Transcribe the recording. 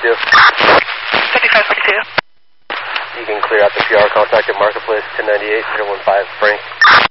5542. 5542. You can clear out the PR contact at Marketplace 1098 015 Frank.